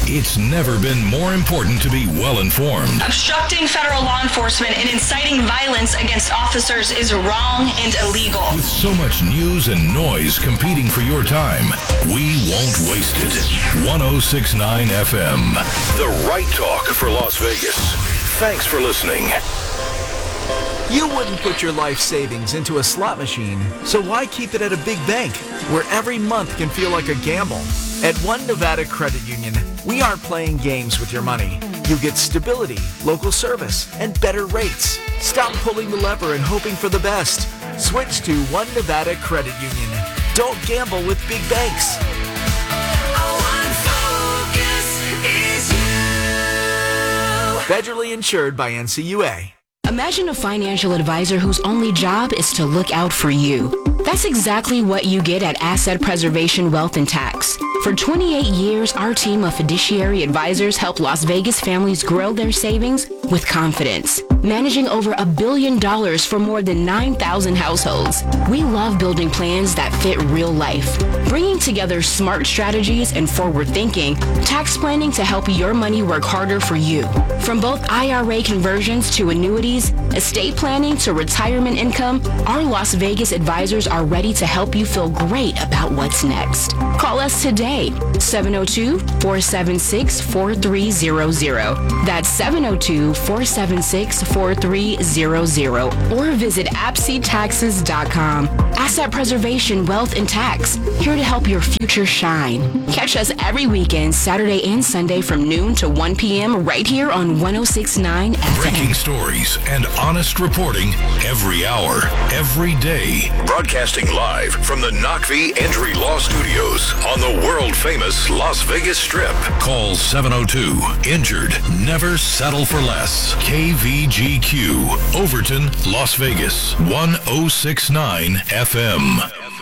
It's never been more important to be well-informed. Obstructing federal law enforcement and inciting violence against officers is wrong and illegal. With so much news and noise competing for your time, we won't waste it. 106.9 FM. The right talk for Las Vegas. Thanks for listening. You wouldn't put your life savings into a slot machine, so why keep it at a big bank where every month can feel like a gamble? At One Nevada Credit Union, we aren't playing games with your money. You get stability, local service, and better rates. Stop pulling the lever and hoping for the best. Switch to One Nevada Credit Union. Don't gamble with big banks. Federally insured by NCUA. Imagine a financial advisor whose only job is to look out for you. That's exactly what you get at Asset Preservation Wealth and Tax. For 28 years, our team of fiduciary advisors help Las Vegas families grow their savings with confidence, managing over $1 billion for more than 9,000 households. We love building plans that fit real life, bringing together smart strategies and forward thinking, tax planning to help your money work harder for you. From both IRA conversions to annuities, estate planning to retirement income, our Las Vegas advisors are ready to help you feel great about what's next. Call us today, 702-476-4300. That's 702-476-4300. Or visit AppSeataxes.com. Asset Preservation, Wealth, and Tax, here to help your future shine. Catch us every weekend, Saturday and Sunday from noon to 1 p.m. right here on 106.9 FM. Breaking stories and honest reporting every hour, every day. Broadcasting live from the Knockvie Entry Law Studios on the world-famous Las Vegas Strip. Call 702-INJURED. Never settle for less. KVGQ, Overton, Las Vegas, 106.9 FM.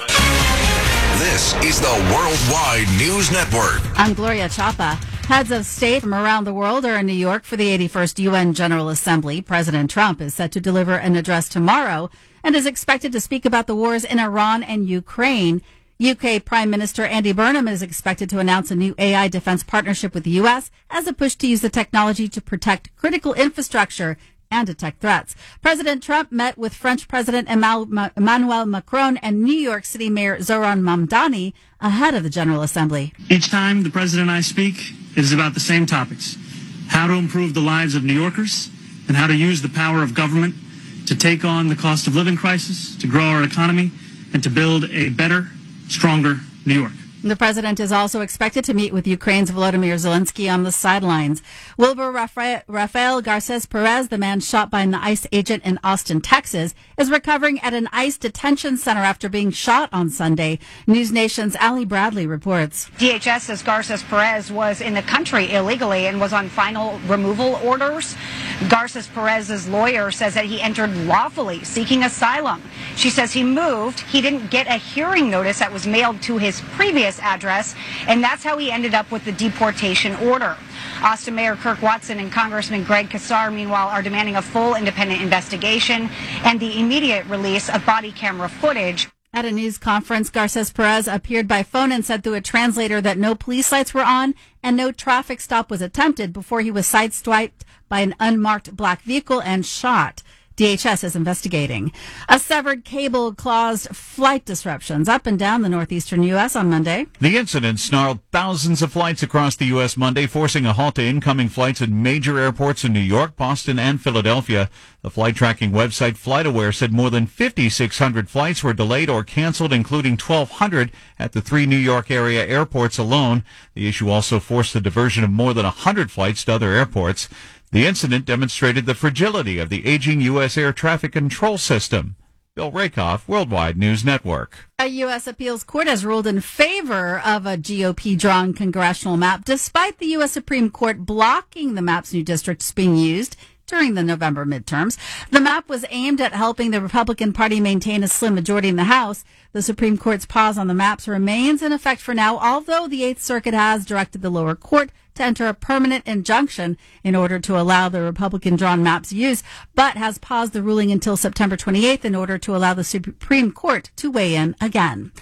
This is the Worldwide News Network. I'm Gloria Chapa. Heads of state from around the world are in New York for the 81st UN General Assembly. President Trump is set to deliver an address tomorrow and is expected to speak about the wars in Iran and Ukraine. UK Prime Minister Andy Burnham is expected to announce a new AI defense partnership with the U.S. as a push to use the technology to protect critical infrastructure and detect threats. President Trump met with French President Emmanuel Macron and New York City Mayor Zohran Mamdani ahead of the General Assembly. Each time the President and I speak, it is about the same topics: how to improve the lives of New Yorkers and how to use the power of government to take on the cost of living crisis, to grow our economy, and to build a better, stronger New York. The president is also expected to meet with Ukraine's Volodymyr Zelensky on the sidelines. Wilbur Rafael Garces Perez, the man shot by an ICE agent in Austin, Texas, is recovering at an ICE detention center after being shot on Sunday. News Nation's Ali Bradley reports. DHS says Garces Perez was in the country illegally and was on final removal orders. Garces Perez's lawyer says that he entered lawfully, seeking asylum. She says he moved. He didn't get a hearing notice that was mailed to his previous address, and that's how he ended up with the deportation order. Austin Mayor Kirk Watson and Congressman Greg Casar, meanwhile, are demanding a full independent investigation and the immediate release of body camera footage. At a news conference, Garces Perez appeared by phone and said through a translator that no police lights were on and no traffic stop was attempted before he was sideswiped by an unmarked black vehicle and shot. DHS is investigating. A severed cable caused flight disruptions up and down the northeastern U.S. on Monday. The incident snarled thousands of flights across the U.S. Monday, forcing a halt to incoming flights at major airports in New York, Boston, and Philadelphia. The flight tracking website FlightAware said more than 5,600 flights were delayed or canceled, including 1,200 at the 3 New York area airports alone. The issue also forced the diversion of more than 100 flights to other airports. The incident demonstrated the fragility of the aging U.S. air traffic control system. Bill Rakoff, Worldwide News Network. A U.S. appeals court has ruled in favor of a GOP-drawn congressional map, despite the U.S. Supreme Court blocking the map's new districts being used during the November midterms. The map was aimed at helping the Republican Party maintain a slim majority in the House. The Supreme Court's pause on the maps remains in effect for now, although the Eighth Circuit has directed the lower court to enter a permanent injunction in order to allow the Republican-drawn maps use, but has paused the ruling until September 28th in order to allow the Supreme Court to weigh in again.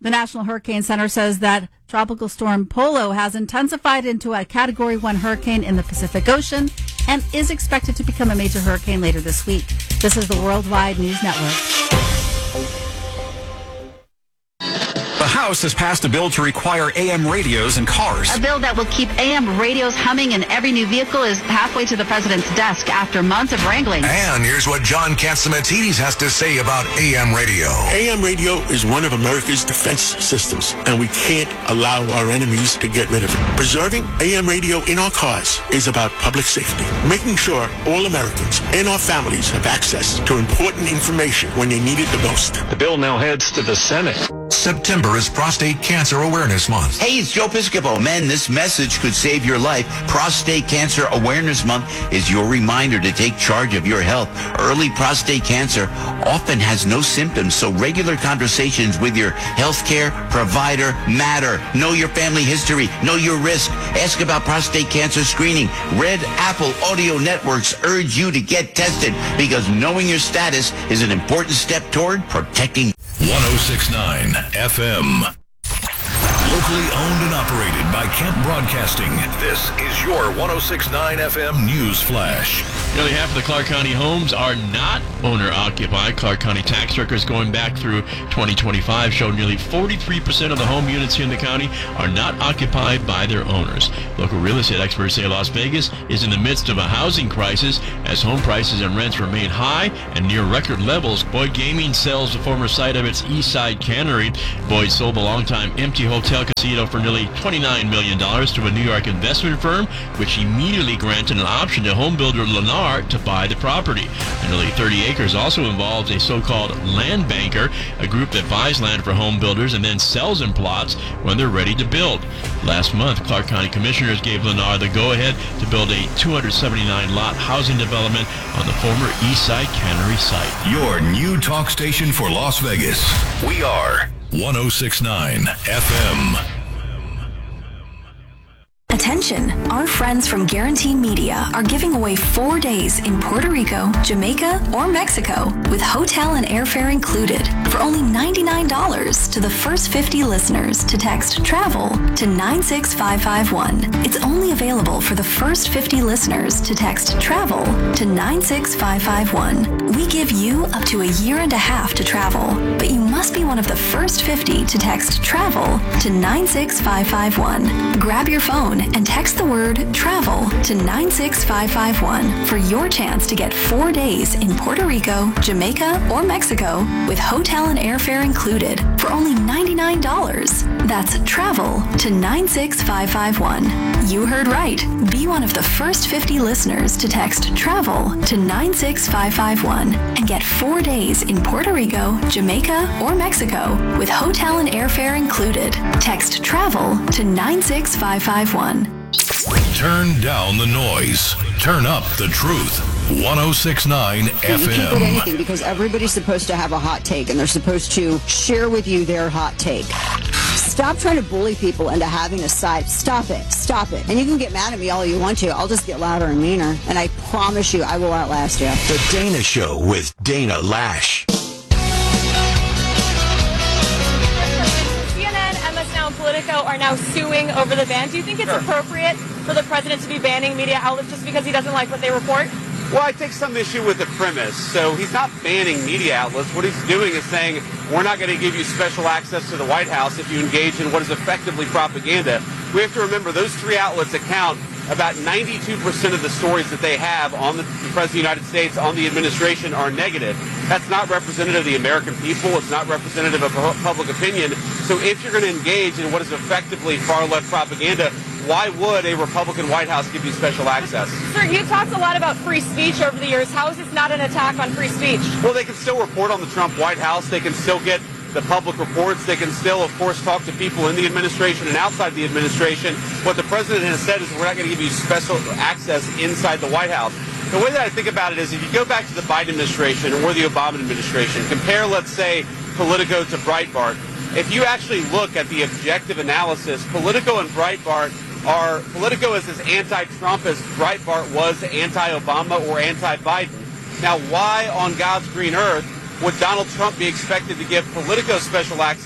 The National Hurricane Center says that Tropical Storm Polo has intensified into a Category 1 hurricane in the Pacific Ocean and is expected to become a major hurricane later this week. This is the Worldwide News Network. The House has passed a bill to require AM radios in cars. A bill that will keep AM radios humming in every new vehicle is halfway to the president's desk after months of wrangling. And here's what John Catsimatidis has to say about AM radio. AM radio is one of America's defense systems, and we can't allow our enemies to get rid of it. Preserving AM radio in our cars is about public safety, making sure all Americans and our families have access to important information when they need it the most. The bill now heads to the Senate. September is Prostate Cancer Awareness Month. Hey, it's Joe Piscopo. Men, this message could save your life. Prostate Cancer Awareness Month is your reminder to take charge of your health. Early prostate cancer often has no symptoms, so regular conversations with your healthcare provider matter. Know your family history. Know your risk. Ask about prostate cancer screening. Red Apple Audio Networks urge you to get tested because knowing your status is an important step toward protecting 106.9 FM. Locally owned and operated by Kent Broadcasting. This is your 106.9 FM News Flash. Nearly half of the Clark County homes are not owner-occupied. Clark County tax records going back through 2025 show nearly 43% of the home units here in the county are not occupied by their owners. Local real estate experts say Las Vegas is in the midst of a housing crisis as home prices and rents remain high and near record levels. Boyd Gaming sells the former site of its East Side Cannery. Boyd sold the longtime empty hotel casino for nearly $29 million to a New York investment firm, which immediately granted an option to home builder Lennar to buy the property. And nearly 30 acres also involves a so-called land banker, a group that buys land for home builders and then sells them plots when they're ready to build. Last month, Clark County commissioners gave Lennar the go-ahead to build a 279-lot housing development on the former East Side Cannery site. Your new talk station for Las Vegas. We are 106.9 FM. Attention, our friends from Guarantee Media are giving away 4 days in Puerto Rico, Jamaica, or Mexico with hotel and airfare included for only $99 to the first 50 listeners to text TRAVEL to 96551. It's only available for the first 50 listeners to text TRAVEL to 96551. We give you up to a year and a half to travel, but you must be one of the first 50 to text TRAVEL to 96551. Grab your phone and text the word TRAVEL to 96551 for your chance to get 4 days in Puerto Rico, Jamaica, or Mexico with hotel and airfare included for only $99. That's TRAVEL to 96551. You heard right. Be one of the first 50 listeners to text TRAVEL to 96551 and get 4 days in Puerto Rico, Jamaica, or Mexico with hotel and airfare included. Text TRAVEL to 96551. Turn down the noise. Turn up the truth. 106.9 FM. You can't put anything because everybody's supposed to have a hot take and they're supposed to share with you their hot take. Stop trying to bully people into having a side. Stop it. Stop it. And you can get mad at me all you want to. I'll just get louder and meaner. And I promise you, I will outlast you. The Dana Show with Dana Lash. Politico are now suing over the ban. Do you think it's appropriate for the president to be banning media outlets just because he doesn't like what they report? Well, I take some issue with the premise. So he's not banning media outlets. What he's doing is saying, we're not going to give you special access to the White House if you engage in what is effectively propaganda. We have to remember those three outlets account about 92% of the stories that they have on the President of the United States, on the administration, are negative. That's not representative of the American people. It's not representative of public opinion. So if you're going to engage in what is effectively far-left propaganda, why would a Republican White House give you special access? Sir, you talked a lot about free speech over the years. How is this not an attack on free speech? Well, they can still report on the Trump White House. They can still get the public reports. They can still, of course, talk to people in the administration and outside the administration. What the president has said is we're not going to give you special access inside the White House. The way that I think about it is if you go back to the Biden administration or the Obama administration, compare, let's say, Politico to Breitbart. If you actually look at the objective analysis, Politico and Breitbart are, Politico is as anti-Trump as Breitbart was anti-Obama or anti-Biden. Now, why on God's green earth would Donald Trump be expected to give Politico special access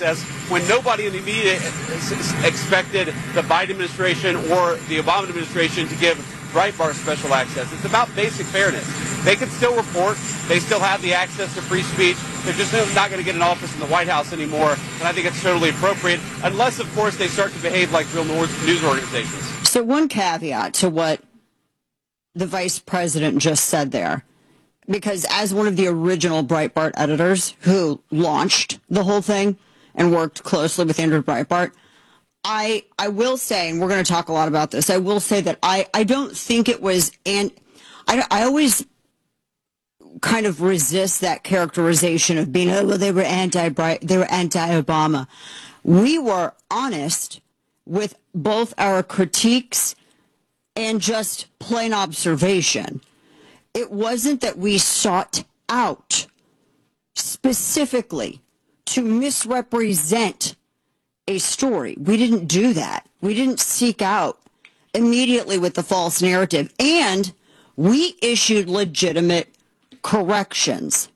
when nobody in the media expected the Biden administration or the Obama administration to give Breitbart special access. It's about basic fairness. They can still report. They still have the access to free speech. They're just not going to get an office in the White House anymore, and I think it's totally appropriate, unless, of course, they start to behave like real news organizations. So one caveat to what the vice president just said there, because as one of the original Breitbart editors who launched the whole thing and worked closely with Andrew Breitbart, I will say, and we're going to talk a lot about this, I will say that I don't think it was, and I always kind of resist that characterization of being, oh, well, they were anti-Obama. We were honest with both our critiques and just plain observation. It wasn't that we sought out specifically to misrepresent a story. We didn't do that. We didn't seek out immediately with the false narrative. And we issued legitimate corrections.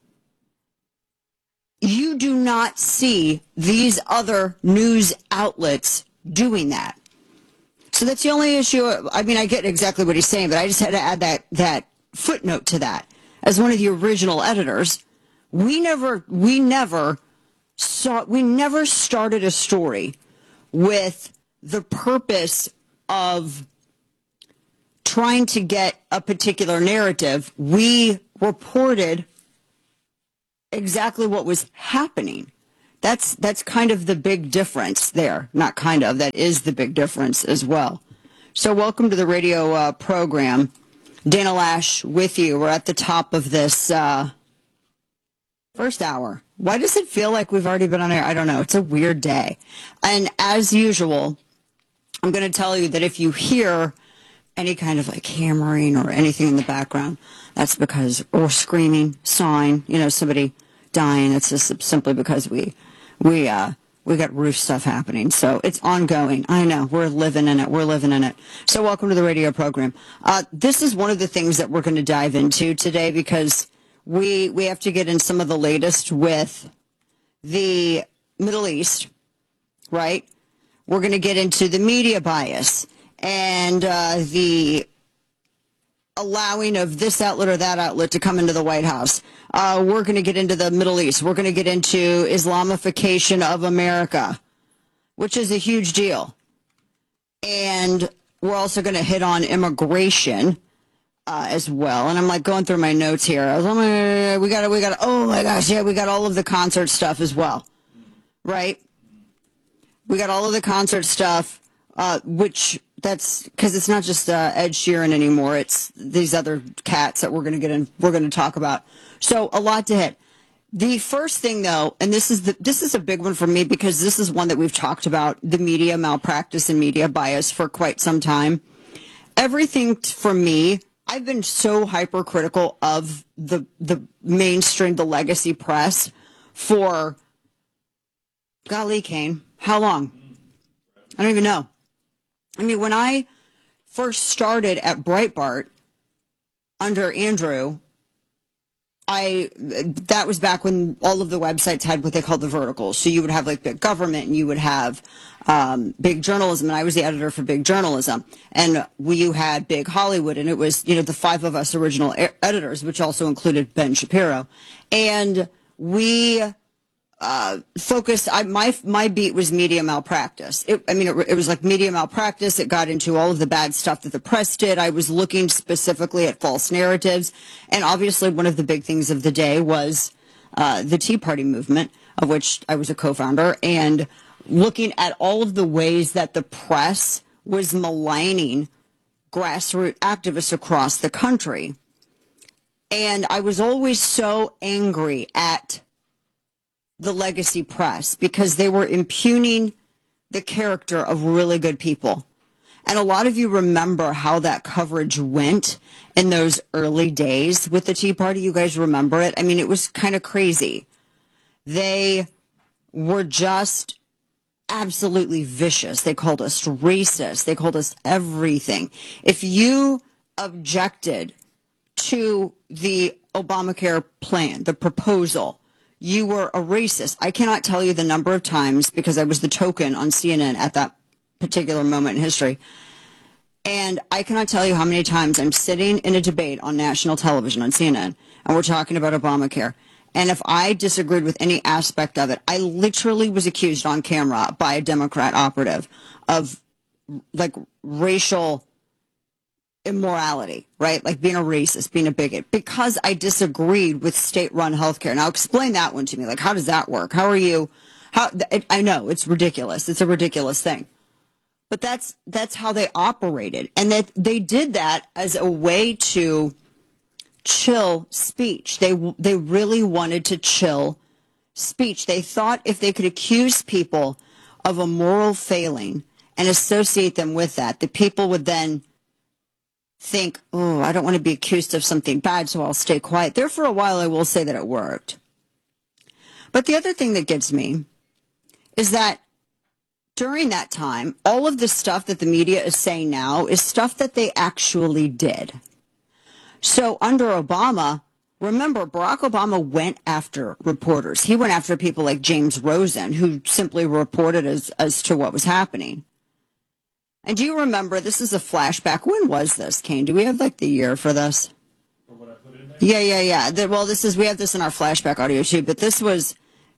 You do not see these other news outlets doing that. So that's the only issue. I mean, I get exactly what he's saying, but I just had to add that footnote to that. As one of the original editors, we never started a story with the purpose of trying to get a particular narrative. We reported exactly what was happening. That's kind of the big difference there. Not kind of, that is the big difference as well. So welcome to the radio program. Dana Lash with you. We're at the top of this first hour. Why does it feel like we've already been on air? I don't know. It's a weird day. And as usual, I'm going to tell you that if you hear any kind of like hammering or anything in the background, that's because, or screaming, sawing, somebody dying, it's just simply because we got roof stuff happening. So it's ongoing. I know. We're living in it. So welcome to the radio program. This is one of the things that we're going to dive into today because we have to get in some of the latest with the Middle East, right? We're going to get into the media bias and the allowing of this outlet or that outlet to come into the White House. We're going to get into the Middle East. We're going to get into Islamification of America, which is a huge deal. And we're also going to hit on immigration as well. And I'm like going through my notes here. I was we got oh my gosh, yeah, we got all of the concert stuff as well. Right? We got all of the concert stuff, which that's because it's not just Ed Sheeran anymore. It's these other cats that we're going to get in. We're going to talk about. So a lot to hit. The first thing, though, and this is a big one for me because this is one that we've talked about, the media malpractice and media bias for quite some time. Everything for me, I've been so hypercritical of the mainstream, the legacy press for, golly, Kane, how long? I don't even know. I mean, when I first started at Breitbart under Andrew, that was back when all of the websites had what they called the verticals. So you would have like big government and you would have big journalism. And I was the editor for big journalism. And you had big Hollywood. And it was, the five of us original editors, which also included Ben Shapiro. And we focused, my beat was media malpractice. It was like media malpractice. It got into all of the bad stuff that the press did. I was looking specifically at false narratives. And obviously one of the big things of the day was the Tea Party movement, of which I was a co-founder, and looking at all of the ways that the press was maligning grassroots activists across the country. And I was always so angry at the legacy press because they were impugning the character of really good people. And a lot of you remember how that coverage went in those early days with the Tea Party. You guys remember it? I mean, it was kind of crazy. They were just absolutely vicious. They called us racist. They called us everything. If you objected to the Obamacare plan, the proposal, you were a racist. I cannot tell you the number of times, because I was the token on CNN at that particular moment in history. And I cannot tell you how many times I'm sitting in a debate on national television on CNN, and we're talking about Obamacare. And if I disagreed with any aspect of it, I literally was accused on camera by a Democrat operative of like racial immorality, right? Like being a racist, being a bigot, because I disagreed with state-run healthcare. Now explain that one to me. Like, how does that work? How are you? I know it's ridiculous. It's a ridiculous thing. But that's how they operated. And that they did that as a way to chill speech. They really wanted to chill speech. They thought if they could accuse people of a moral failing and associate them with that, the people would then think, oh, I don't want to be accused of something bad, so I'll stay quiet. There for a while, I will say that it worked. But the other thing that gets me is that during that time, all of the stuff that the media is saying now is stuff that they actually did. So under Obama, remember, Barack Obama went after reporters. He went after people like James Rosen, who simply reported as to what was happening. And do you remember, this is a flashback. When was this, Kane? Do we have like the year for this? For what I put in there? Yeah. We have this in our flashback audio too, but this was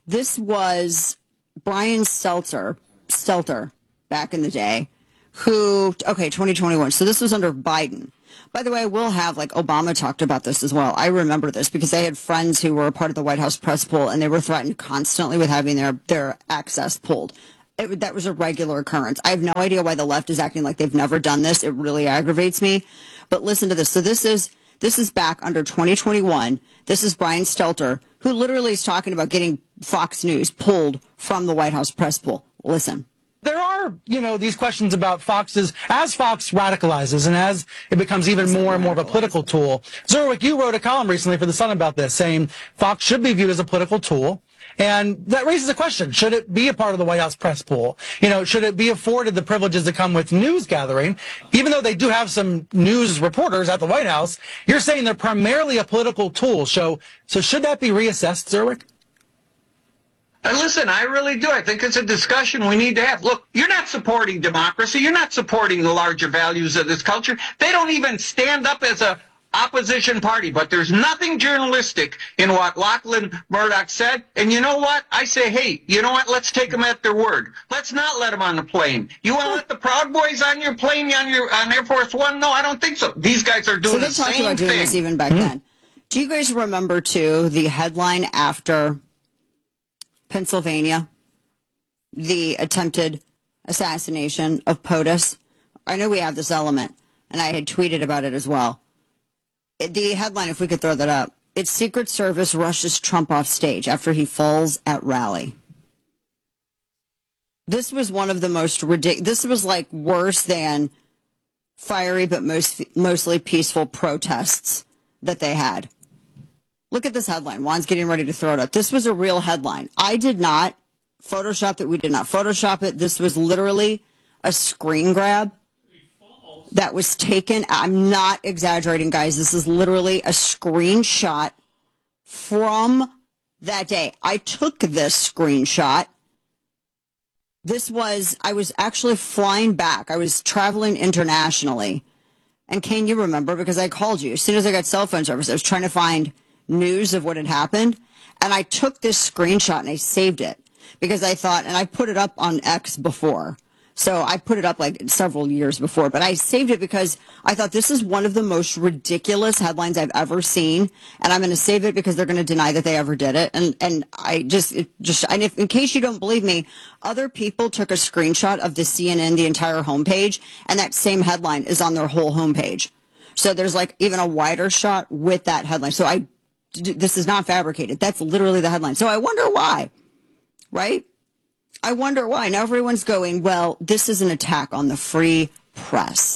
Brian Stelter back in the day, 2021. So this was under Biden. By the way, we'll have, like, Obama talked about this as well. I remember this because I had friends who were a part of the White House press pool, and they were threatened constantly with having their access pulled. That was a regular occurrence. I have no idea why the left is acting like they've never done this. It really aggravates me. But listen to this. So this is back under 2021. This is Brian Stelter, who literally is talking about getting Fox News pulled from the White House press pool. Listen. There are, these questions about Fox's, as Fox radicalizes and as it becomes even more and more of a political tool. Zerwick, you wrote a column recently for The Sun about this, saying Fox should be viewed as a political tool. And that raises a question. Should it be a part of the White House press pool? Should it be afforded the privileges that come with news gathering? Even though they do have some news reporters at the White House, you're saying they're primarily a political tool. So should that be reassessed, Zerwick? Listen, I really do. I think it's a discussion we need to have. Look, you're not supporting democracy. You're not supporting the larger values of this culture. They don't even stand up as a opposition party, but there's nothing journalistic in what Lachlan Murdoch said. And you know what? I say, hey, you know what? Let's take them at their word. Let's not let them on the plane. You want to let the Proud Boys on your plane on Air Force One? No, I don't think so. These guys are doing the same thing. So they talked about doing this even back then. Do you guys remember, too, the headline after Pennsylvania, the attempted assassination of POTUS? I know we have this element, and I had tweeted about it as well. The headline, if we could throw that up, it's Secret Service rushes Trump off stage after he falls at rally. This was one of the most ridiculous. This was like worse than fiery but mostly peaceful protests that they had. Look at this headline. Juan's getting ready to throw it up. This was a real headline. I did not Photoshop it. We did not Photoshop it. This was literally a screen grab that was taken. I'm not exaggerating, guys. This is literally a screenshot from that day. I took this screenshot. I was actually flying back. I was traveling internationally. And Kane, you remember, because I called you. As soon as I got cell phone service, I was trying to find news of what had happened. And I took this screenshot and I saved it because I thought, and I put it up on X before. So I put it up like several years before, but I saved it because I thought this is one of the most ridiculous headlines I've ever seen. And I'm going to save it because they're going to deny that they ever did it. And I just, and if, in case you don't believe me, other people took a screenshot of the CNN, the entire homepage, and that same headline is on their whole homepage. So there's like even a wider shot with that headline. So this is not fabricated. That's literally the headline. So I wonder why, right? I wonder why. Now everyone's going, well, this is an attack on the free press.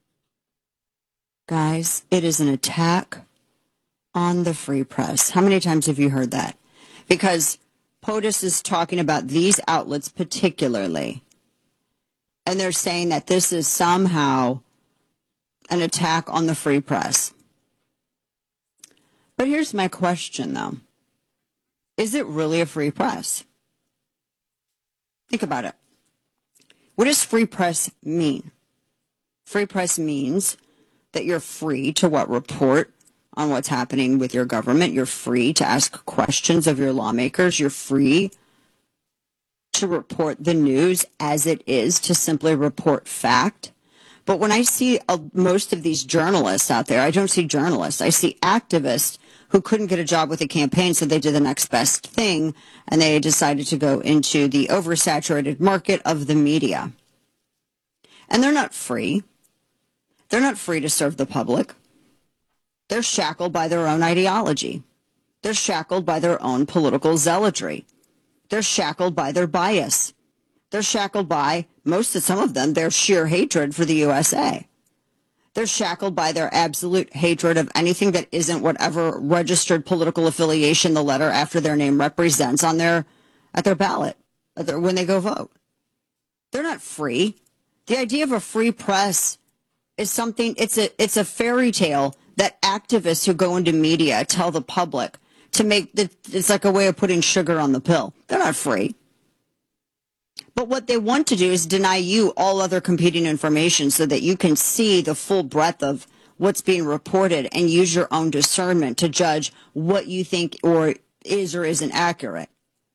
Guys, it is an attack on the free press. How many times have you heard that? Because POTUS is talking about these outlets particularly. And they're saying that this is somehow an attack on the free press. But here's my question, though. Is it really a free press? Think about it. What does free press mean? Free press means that you're free to report on what's happening with your government. You're free to ask questions of your lawmakers. You're free to report the news as it is, to simply report fact. But when I see most of these journalists out there, I don't see journalists. I see activists who couldn't get a job with a campaign, so they did the next best thing, and they decided to go into the oversaturated market of the media. And they're not free. They're not free to serve the public. They're shackled by their own ideology. They're shackled by their own political zealotry. They're shackled by their bias. They're shackled by, some of them, their sheer hatred for the USA. They're shackled by their absolute hatred of anything that isn't whatever registered political affiliation the letter after their name represents at their ballot, when they go vote. They're not free. The idea of a free press is something, it's a fairy tale that activists who go into media tell the public it's like a way of putting sugar on the pill. They're not free. But what they want to do is deny you all other competing information so that you can see the full breadth of what's being reported and use your own discernment to judge what you think or isn't accurate.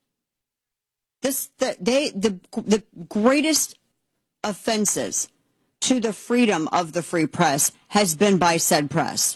The greatest offenses to the freedom of the free press has been by said press.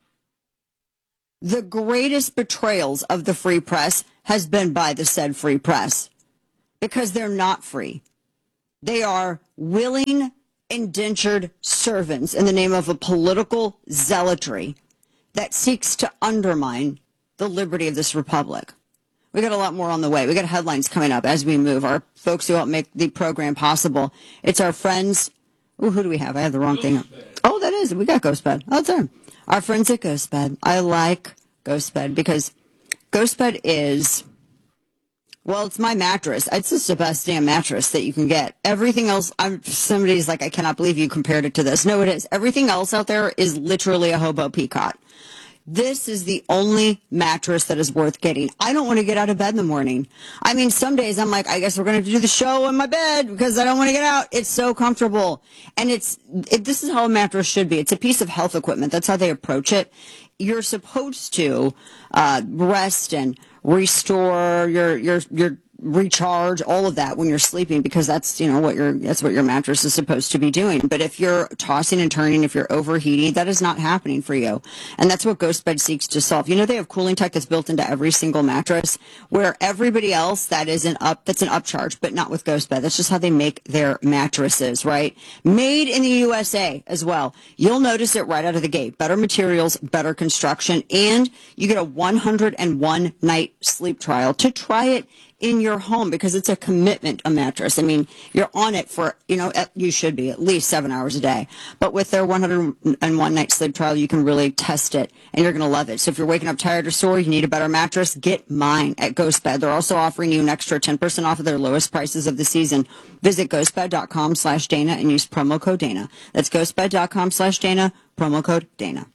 The greatest betrayals of the free press has been by the said free press, because they're not free. They are willing, indentured servants in the name of a political zealotry that seeks to undermine the liberty of this republic. We got a lot more on the way. We got headlines coming up as we move. Our folks who help make the program possible. It's our friends. Ooh, who do we have? I have the wrong thing. Oh, that is. We got GhostBed. Oh, it's there. Our friends at GhostBed. I like GhostBed because GhostBed is, well, it's my mattress. It's just the best damn mattress that you can get. Everything else, somebody's like, I cannot believe you compared it to this. No, it is. Everything else out there is literally a hobo peacock. This is the only mattress that is worth getting. I don't want to get out of bed in the morning. I mean, some days I'm like, I guess we're going to do the show in my bed because I don't want to get out. It's so comfortable. And this is how a mattress should be. It's a piece of health equipment. That's how they approach it. You're supposed to rest and restore your recharge, all of that when you're sleeping, because that's what your mattress is supposed to be doing. But if you're tossing and turning, if you're overheating, that is not happening for you. And that's what GhostBed seeks to solve. They have cooling tech that's built into every single mattress, where everybody else that's an upcharge, but not with GhostBed. That's just how they make their mattresses, right? Made in the USA as well. You'll notice it right out of the gate. Better materials, better construction, and you get a 101 night sleep trial to try it in your home, because it's a commitment, a mattress. I mean, you're on it for, you should be at least 7 hours a day. But with their 101 night sleep trial, you can really test it, and you're going to love it. So if you're waking up tired or sore, you need a better mattress, get mine at GhostBed. They're also offering you an extra 10% off of their lowest prices of the season. Visit ghostbed.com/Dana and use promo code Dana. That's ghostbed.com/Dana, promo code Dana.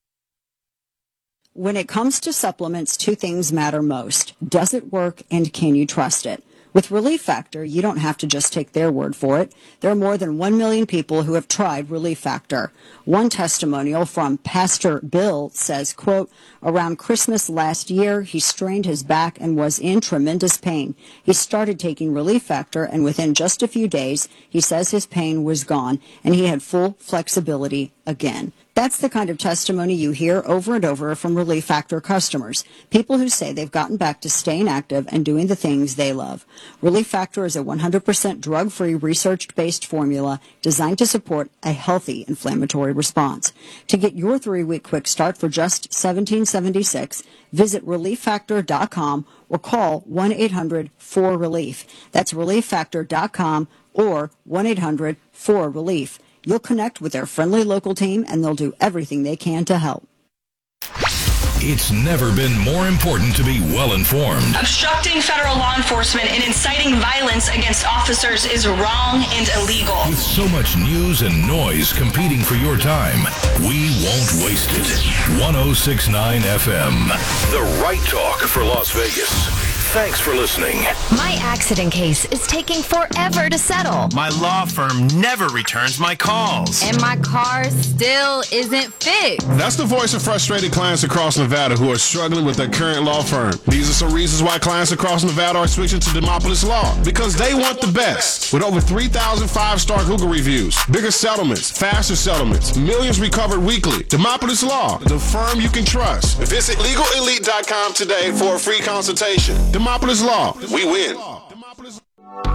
When it comes to supplements, two things matter most. Does it work, and can you trust it? With Relief Factor, you don't have to just take their word for it. There are more than 1 million people who have tried Relief Factor. One testimonial from Pastor Bill says, quote, around Christmas last year, he strained his back and was in tremendous pain. He started taking Relief Factor, and within just a few days, he says his pain was gone, and he had full flexibility again. That's the kind of testimony you hear over and over from Relief Factor customers. People who say they've gotten back to staying active and doing the things they love. Relief Factor is a 100% drug-free, research-based formula designed to support a healthy inflammatory response. To get your 3-week quick start for just $17.76, visit ReliefFactor.com or call 1-800-4RELIEF. That's ReliefFactor.com or 1-800-4RELIEF. You'll connect with their friendly local team, and they'll do everything they can to help. It's never been more important to be well-informed. Obstructing federal law enforcement and inciting violence against officers is wrong and illegal. With so much news and noise competing for your time, we won't waste it. 106.9 FM, the right talk for Las Vegas. Thanks for listening. My accident case is taking forever to settle. My law firm never returns my calls. And my car still isn't fixed. That's the voice of frustrated clients across Nevada who are struggling with their current law firm. These are some reasons why clients across Nevada are switching to Demopolis Law. Because they want the best. With over 3,000 5-star Google reviews, bigger settlements, faster settlements, millions recovered weekly. Demopolis Law, the firm you can trust. Visit LegalElite.com today for a free consultation. Demopolis Law, we win.